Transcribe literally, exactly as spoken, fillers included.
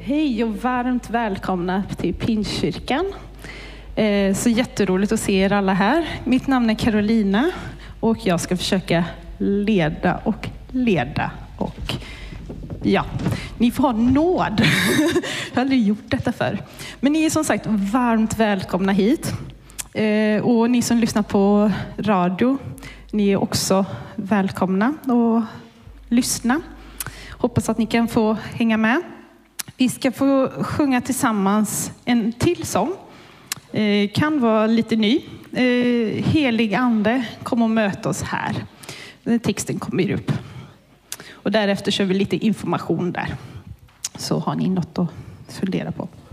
Hej och varmt välkomna till Pingstkyrkan. Eh, så jätteroligt att se er alla här. Mitt namn är Carolina och jag ska försöka leda och leda. Och ja, ni får ha nåd. Jag har aldrig gjort detta förr. Men ni är som sagt varmt välkomna hit. Eh, och ni som lyssnar på radio, ni är också välkomna att lyssna. Hoppas att ni kan få hänga med. Vi ska få sjunga tillsammans en till sång. Eh, kan vara lite ny. Eh, Helig ande, kom och möt oss här. Den texten kommer upp. Och därefter kör vi lite information där. Så har ni något att fundera på.